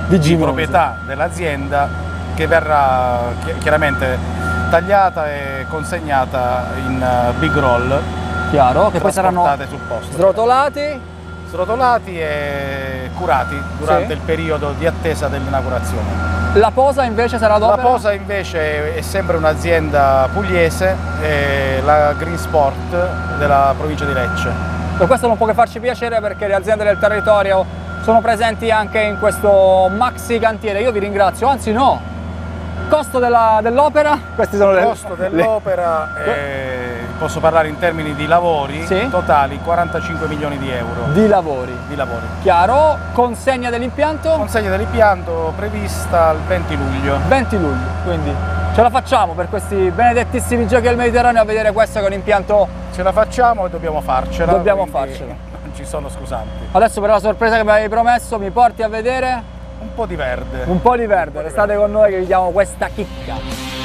di Monza. proprietà dell'azienda, che verrà chiaramente tagliata e consegnata in big roll, Chiaro, che poi saranno trasportate sul posto. Srotolati e curati durante il periodo di attesa dell'inaugurazione. La posa invece sarà La d'opera? posa invece è sempre un'azienda pugliese, la Green Sport della provincia di Lecce. Per questo non può che farci piacere, perché le aziende del territorio sono presenti anche in questo maxi cantiere. Io vi ringrazio, anzi no, costo dell'opera? Questi sono Il costo dell'opera, posso parlare in termini di lavori, Sì? totali 45 milioni di euro di lavori. di lavori. Chiaro, consegna dell'impianto? Consegna dell'impianto prevista il 20 luglio. 20 luglio, quindi ce la facciamo per questi benedettissimi giochi del Mediterraneo a vedere questo che è un impianto. Ce la facciamo e dobbiamo farcela. Dobbiamo quindi farcela. Non ci sono scusanti. Adesso per la sorpresa che mi avevi promesso mi porti a vedere Un po' di verde. un po' di verde, restate con noi che vi diamo questa chicca.